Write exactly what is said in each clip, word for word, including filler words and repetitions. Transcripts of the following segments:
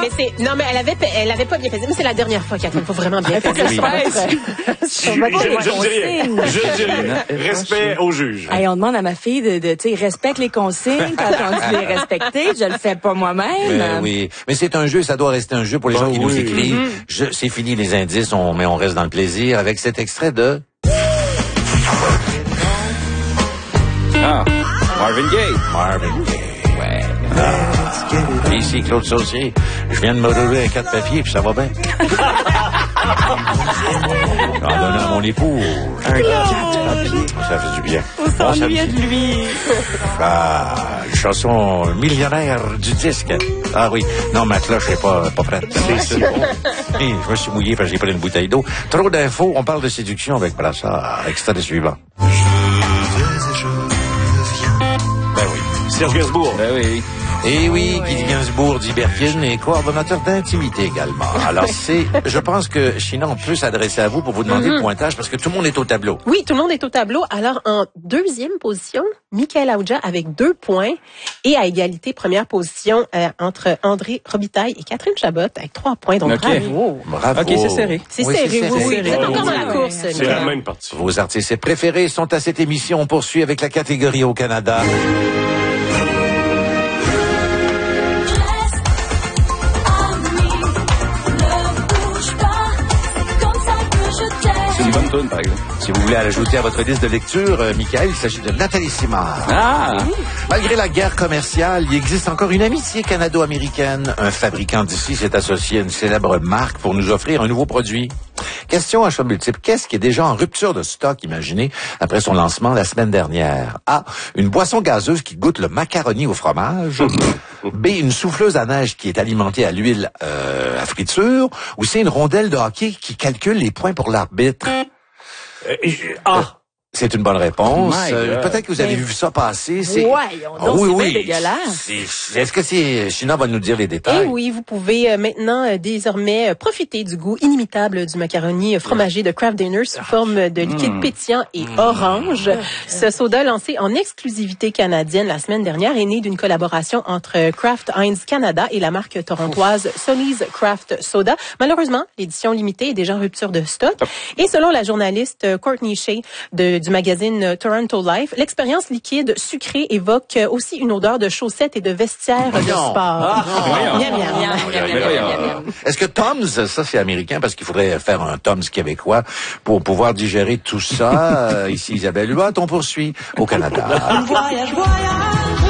Mais c'est, non, mais elle avait, elle avait pas bien pesé, mais c'est la dernière fois qu'elle faut vraiment bien peser. Oui. Je ne dis rien. Je ne dis rien. Respect au juge. Hey, on demande à ma fille de, de tu sais, respecte les consignes quand on dit les respecter. Je le fais pas moi-même. Mais oui. Mais c'est un jeu, ça doit rester un jeu pour les Ben gens qui oui. nous écrivent. Mm-hmm. Je, c'est fini les indices, on, mais on reste dans le plaisir avec cet extrait de... Ah, Marvin Gaye. Marvin Gaye. Ouais. Ah. Ici, Claude Saucier. Je viens de me rouler un quatre papiers, puis ça va bien. En donnant à mon époux un quatre papiers. Ça fait du bien. On s'ennuyait de lui. Ah, une chanson millionnaire du disque. Ah oui. Non, ma cloche n'est pas, pas prête. C'est ça. Et je me suis mouillé parce que j'ai pris une bouteille d'eau. Trop d'infos. On parle de séduction avec Brassard. Extrait suivant. Ben oui. Serge Gainsbourg. Ben oui. Et oui, Guy Gainsbourg dit Berkin et coordonnateur d'intimité également. Alors c'est, je pense que China, on peut s'adresser à vous pour vous demander Mm-hmm. le pointage parce que tout le monde est au tableau. Oui, tout le monde est au tableau. Alors, en deuxième position, Michael Aouja avec deux points. Et à égalité, première position euh, entre André Robitaille et Catherine Chabot avec trois points. Donc, OK. bravo. Bravo. OK, c'est serré. C'est Oui, serré, c'est oui, serré. oui. Vous êtes encore dans la course, C'est Michael. la même partie. Vos artistes préférés sont à cette émission. On poursuit avec la catégorie au Canada. C'est une bonne tune, par exemple. Si vous voulez l'ajouter à votre liste de lecture, euh, Michael, il s'agit de Nathalie Simard. Ah! Malgré la guerre commerciale, il existe encore une amitié canado-américaine. Un fabricant d'ici s'est associé à une célèbre marque pour nous offrir un nouveau produit. Question à choix multiple. Qu'est-ce qui est déjà en rupture de stock, imaginez, après son lancement la semaine dernière? A. Une boisson gazeuse qui goûte le macaroni au fromage. B. Une souffleuse à neige qui est alimentée à l'huile euh, à friture. Ou C. Une rondelle de hockey qui calcule les points pour l'arbitre. Euh, je- ah! C'est une bonne réponse. My Euh, God. Peut-être que vous avez vu ça passer. C'est... Voyons Ah donc, oui, c'est oui. bien dégueulasse. C'est- Est-ce que c'est... China va nous dire les Et détails. oui, vous pouvez euh, maintenant euh, désormais euh, profiter du goût inimitable du macaroni euh, fromager de Kraft Dinner sous forme de liquide pétillant et orange. Ce soda lancé en exclusivité canadienne la semaine dernière est né d'une collaboration entre Kraft Heinz Canada et la marque torontoise Sonny's Kraft Soda. Malheureusement, l'édition limitée est déjà en rupture de stock. Et selon la journaliste euh, Courtney Shea de, du magazine euh, Toronto Life, l'expérience liquide sucrée évoque euh, aussi une odeur de chaussettes et de vestiaires de non. sport. voyons. Miam, miam, miam. Mais voyons. Est-ce que Tom's, ça c'est américain parce qu'il faudrait faire un Tom's québécois pour pouvoir digérer tout ça. Euh, ici Isabelle Huot, on poursuit au Canada. Voyage, voyage.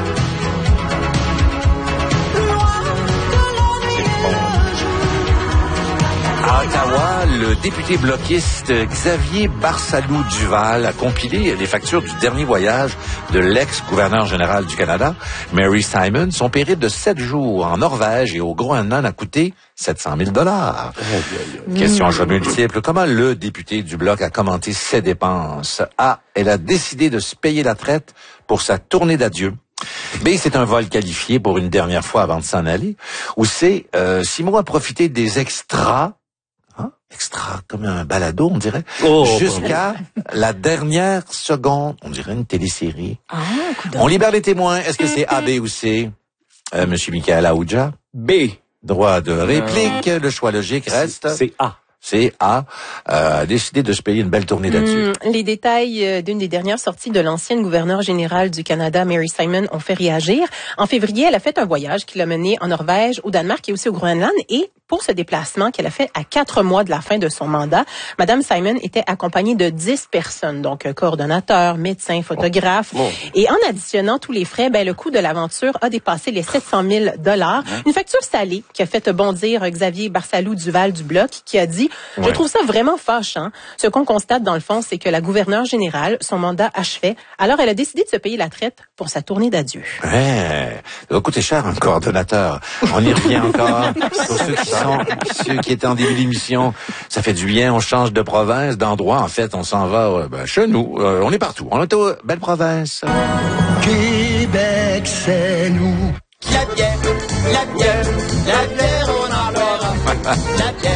À Ottawa, le député bloquiste Xavier Barsalou-Duval a compilé les factures du dernier voyage de l'ex-gouverneur général du Canada, Mary Simon. Son périple de sept jours en Norvège et au Groenland a coûté sept cent mille dollars. Question à choix multiple. Comment le député du Bloc a commenté ses dépenses? A. Elle a décidé de se payer la traite pour sa tournée d'adieu. B. C'est un vol qualifié pour une dernière fois avant de s'en aller. Ou C. Euh, Simon a profité des extras. Hein? Extra, comme un balado, on dirait. Oh, jusqu'à la dernière seconde. On dirait une télésérie. Ah, On libère les témoins. Est-ce que c'est A, B ou C? Euh, Monsieur Michael Aouja. B. Droit de réplique. Le choix logique reste. C'est A. C'est A. Euh, a décidé de se payer une belle tournée d'adieu. Hum, les détails euh, d'une des dernières sorties de l'ancienne gouverneure générale du Canada, Mary Simon, ont fait réagir. En février, elle a fait un voyage qui l'a menée en Norvège, au Danemark et aussi au Groenland. Et pour ce déplacement qu'elle a fait à quatre mois de la fin de son mandat, Madame Simon était accompagnée de dix personnes, donc coordonnateurs, médecins, photographes. Oh, mon Et en additionnant tous les frais, ben, le coût de l'aventure a dépassé les sept cent mille dollars. Une facture salée qui a fait bondir Xavier Barsalou-Duval du Bloc, qui a dit « Je Ouais. trouve ça vraiment fâchant. Ce qu'on constate dans le fond, c'est que la gouverneure générale, son mandat achevait. Alors, elle a décidé de se payer la traite pour sa tournée d'adieu. Ouais, ça va coûter cher un coordonnateur. On y revient encore. Pour ceux qui sont, ceux qui étaient en début d'émission, ça fait du bien. On change de province, d'endroit. En fait, on s'en va euh, ben, chez nous. Euh, on est partout. On est aux belles provinces. Québec, c'est nous. La bière, la bière, la bière, on en boira. La bière,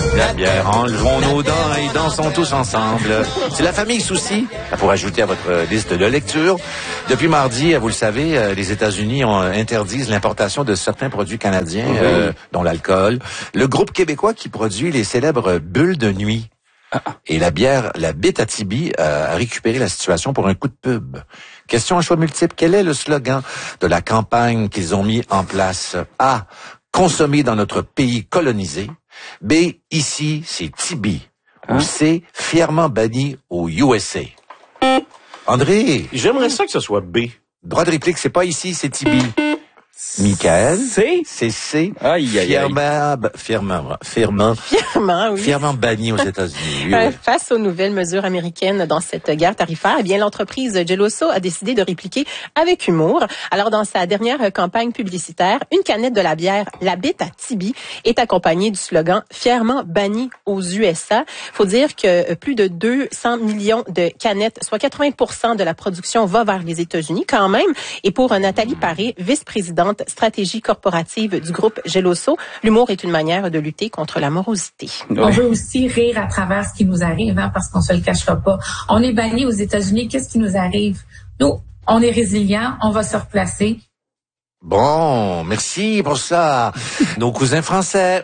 La bière, enlevons nos dents et dansons tous ensemble. C'est la famille Souci, pour ajouter à votre liste de lecture. Depuis mardi, vous le savez, les États-Unis ont interdisent l'importation de certains produits canadiens, mmh. euh, dont l'alcool. Le groupe québécois qui produit les célèbres bulles de nuit et la bière, la Bétatibi, euh, a récupéré la situation pour un coup de pub. Question à choix multiple. Quel est le slogan de la campagne qu'ils ont mis en place? A. Consommer dans notre pays colonisé. B. Ici, c'est Tibi. Hein? Ou C. Fièrement banni au U S A. André. J'aimerais ça que ce soit B. Droit de réplique, c'est pas ici, c'est Tibi. Michael. C. C'est C. Aïe, aïe, fièrement, fièrement, fièrement, fièrement, oui. Fièrement banni aux États-Unis. Oui. Face aux nouvelles mesures américaines dans cette guerre tarifaire, eh bien, l'entreprise Geloso a décidé de répliquer avec humour. Alors, dans sa dernière campagne publicitaire, une canette de la bière, la Bétatibi, est accompagnée du slogan fièrement banni aux U S A. Faut dire que plus de deux cents millions de canettes, soit quatre-vingts pour cent de la production, va vers les États-Unis quand même. Et pour Nathalie Paré, vice-présidente stratégie corporative du groupe Geloso, l'humour est une manière de lutter contre la morosité. Oui. On veut aussi rire à travers ce qui nous arrive, hein, parce qu'on se le cachera pas. On est banni aux États-Unis, qu'est-ce qui nous arrive? Nous, on est résilients, on va se replacer. Bon, merci pour ça. Nos cousins français.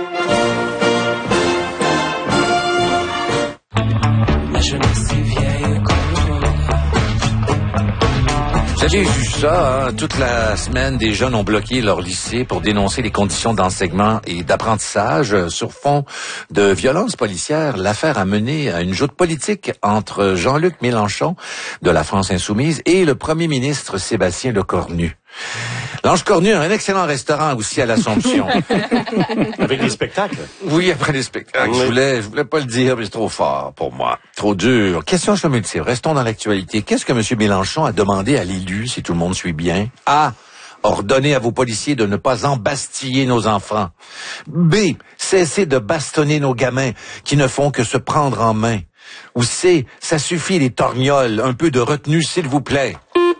La jeunesse est vieille comme Vous avez vu ça, hein? Toute la semaine, des jeunes ont bloqué leur lycée pour dénoncer les conditions d'enseignement et d'apprentissage sur fond de violences policières. L'affaire a mené à une joute politique entre Jean-Luc Mélenchon de la France insoumise et le premier ministre Sébastien Lecornu. L'Ange Cornu a un excellent restaurant aussi à l'Assomption. Avec des spectacles? Oui, après les spectacles. Oui. Je voulais, je voulais pas le dire, mais c'est trop fort pour moi. Trop dur. Question à choix multiple. Restons dans l'actualité. Qu'est-ce que M. Mélenchon a demandé à l'élu, si tout le monde suit bien? A. Ordonnez à vos policiers de ne pas embastiller nos enfants. B. Cessez de bastonner nos gamins qui ne font que se prendre en main. Ou C. Ça suffit les torgnoles. Un peu de retenue, s'il vous plaît.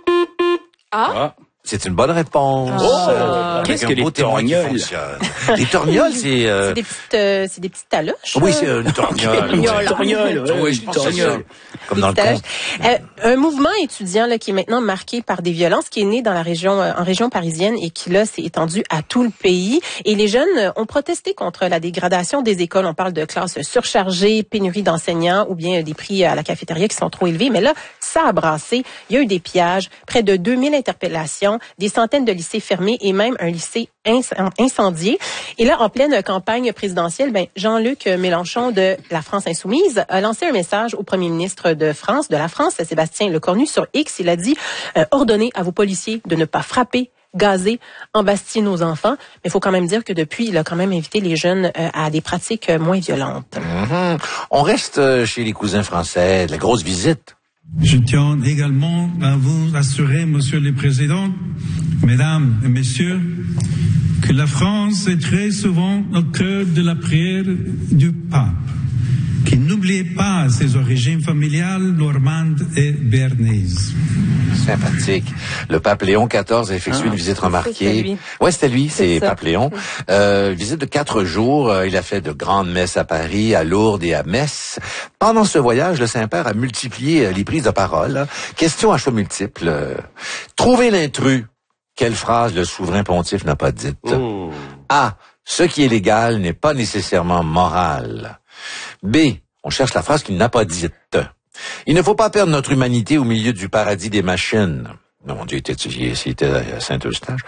A. Ah. C'est une bonne réponse. Oh, euh, qu'est-ce que les torgnoles? Les torgnoles, c'est... Euh... C'est des petites, euh, c'est des petites taloches. Oui, c'est une torgnole. Une torgnole. Oui, oui, je pense que c'est ça. Comme dans le conte. Euh, un mouvement étudiant là, qui est maintenant marqué par des violences, qui est né dans la région, euh, en région parisienne et qui là s'est étendu à tout le pays. Et les jeunes euh, ont protesté contre la dégradation des écoles. On parle de classes surchargées, pénurie d'enseignants ou bien euh, des prix à la cafétéria qui sont trop élevés. Mais là, ça a brassé. Il y a eu des pillages, près de deux mille interpellations, des centaines de lycées fermés et même un lycée incendié. Et là, en pleine campagne présidentielle, ben, Jean-Luc Mélenchon de la France insoumise a lancé un message au premier ministre de France, de la France, Sébastien Lecornu, sur X. Il a dit euh, « Ordonnez à vos policiers de ne pas frapper, gazer, embastiller nos enfants ». Mais il faut quand même dire que depuis, il a quand même invité les jeunes euh, à des pratiques moins violentes. Mm-hmm. On reste chez les cousins français, de la grosse visite. Je tiens également à vous assurer, Monsieur le Président, Mesdames et Messieurs, que la France est très souvent au cœur de la prière du pape, qui n'oubliez pas ses origines familiales normandes et béarnaises. Sympathique. Le pape Léon quatorze a effectué ah, une visite remarquée. Ouais, c'était lui, c'est, c'est pape Léon. Euh, visite de quatre jours. Il a fait de grandes messes à Paris, à Lourdes et à Metz. Pendant ce voyage, le Saint-Père a multiplié les prises de parole. Question à choix multiples. Trouvez l'intrus. Quelle phrase le souverain pontife n'a pas dite? Oh. A. Ce qui est légal n'est pas nécessairement moral. B. On cherche la phrase qu'il n'a pas dite. Il ne faut pas perdre notre humanité au milieu du paradis des machines. Non, mon Dieu, c'était à Saint-Eustache.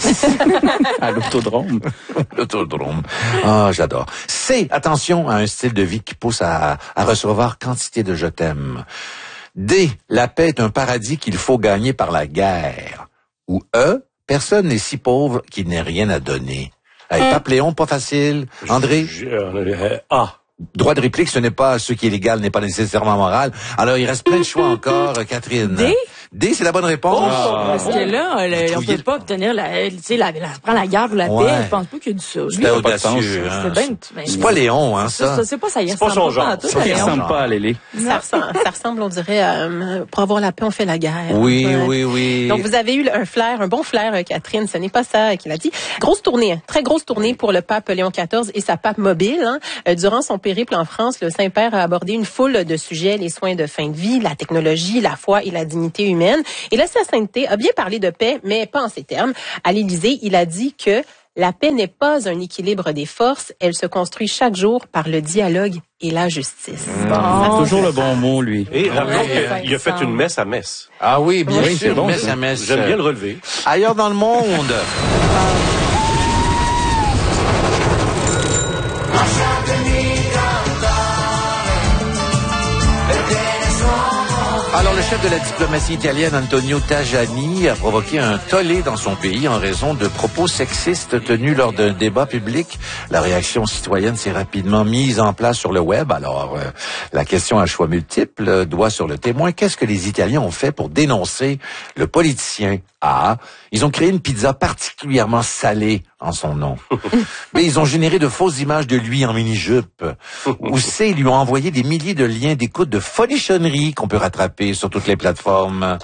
À l'autodrome. L'autodrome. Ah, oh, j'adore. C. Attention à un style de vie qui pousse à, à recevoir quantité de je t'aime. D. La paix est un paradis qu'il faut gagner par la guerre. Ou E. Personne n'est si pauvre qu'il n'ait rien à donner. Hey, pape Léon, pas facile. André? Je, je, A. Droit de réplique, ce n'est pas ce qui est légal, n'est pas nécessairement moral. Alors, il reste plein de choix encore, Catherine. D? D, c'est la bonne réponse. Oh, parce que là, le, on peut pas obtenir la, tu sais, la, la, prendre la guerre pour la Ouais. paix. Je pense pas qu'il y a du ça. C'était audacieux. C'est Hein. bien, ben, C'est pas Léon, hein, ça. ça c'est pas ça. Il C'est pas son genre. Tout, Ça ne Léon. ressemble pas à Lélé. Ça ressemble, ça ressemble, on dirait, euh, pour avoir la paix, on fait la guerre. Oui, Ouais. oui, oui. Donc, vous avez eu un flair, un bon flair, euh, Catherine. Ce n'est pas ça qu'il a dit. Grosse tournée, hein, très grosse tournée pour le pape Léon quatorze et sa pape mobile. Hein. Euh, durant son périple en France, le Saint-Père a abordé une foule de sujets, les soins de fin de vie, la technologie, la foi et la dignité humaine. Et là, sa sainteté a bien parlé de paix, mais pas en ces termes. À l'Élysée, il a dit que la paix n'est pas un équilibre des forces, elle se construit chaque jour par le dialogue et la justice. Mmh. Bon, toujours le bon mot, lui. Et rappelons Ouais. qu'il a fait une messe à Metz. Ah oui, bien Oui, sûr, c'est bon, messe ça. à messe. J'aime bien le relever. Ailleurs dans le monde. Alors, le chef de la diplomatie italienne, Antonio Tajani, a provoqué un tollé dans son pays en raison de propos sexistes tenus lors d'un débat public. La réaction citoyenne s'est rapidement mise en place sur le web. Alors, euh, la question à choix multiples doit sur le témoin. Qu'est-ce que les Italiens ont fait pour dénoncer le politicien? A. Ils ont créé une pizza particulièrement salée en son nom. Mais ils ont généré de fausses images de lui en mini-jupe. Ou C. Ils lui ont envoyé des milliers de liens d'écoute de folichonnerie qu'on peut rattraper sur toutes les plateformes.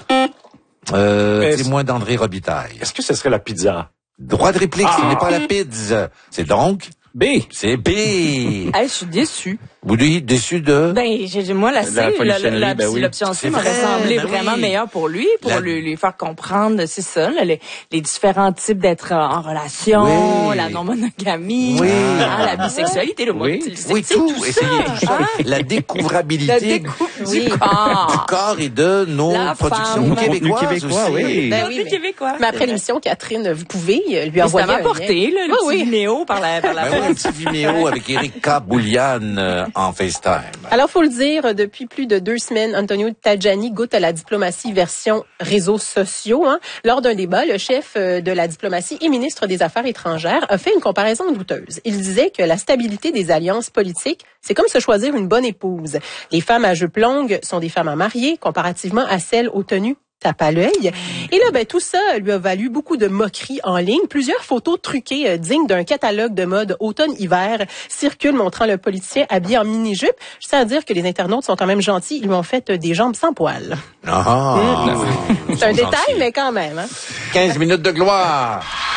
Euh, Est-ce- témoin d'André Robitaille. Est-ce que ce serait la pizza? Droit de réplique, ce n'est pas la pizza. C'est donc... B. C'est B. Hey, je suis déçue. Vous dites déçu de... Ben, j'ai, moi, la C, La la, la, polichinnerie, la- ben oui. l'option C'est C m'aurait vrai, semblé ben vraiment oui. meilleure pour lui, pour La- lui, lui faire comprendre, c'est ça, là, les, les différents types d'être en relation, Oui. la non-monogamie, Oui. hein, la bisexualité, le Oui. c'est- Oui, c'est tout. ça. Essayez tout ça. Hein? La découvrabilité La découpe Oui. du du corps. corps et de nos La productions femme. québécoises Contenu québécois, aussi. oui. Ben Ben oui, oui, mais- québécois. Mais après l'émission, Catherine, vous pouvez euh, lui Mais ça envoyer m'a un lien. porté, là, le Ah petit oui. Viméo par la, par la Ben oui, un petit Vimeo avec Erika Bouliane euh, en FaceTime. Alors, faut le dire, depuis plus de deux semaines, Antonio Tajani goûte à la diplomatie version réseaux sociaux. Hein. Lors d'un débat, le chef euh, de la diplomatie et ministre des Affaires étrangères a fait une comparaison douteuse. Il disait que la stabilité des alliances politiques, c'est comme se choisir une bonne épouse. Les femmes à jupe longue sont des femmes à marier, comparativement à celles aux tenues tape à l'œil. Et là, ben tout ça lui a valu beaucoup de moqueries en ligne. Plusieurs photos truquées euh, dignes d'un catalogue de mode automne-hiver circulent montrant le politicien habillé en mini-jupe. Je tiens à dire que les internautes sont quand même gentils. Ils lui ont fait euh, des jambes sans poils. Ah, C'est un Ils sont détail, gentils. mais quand même. Hein? quinze minutes de gloire.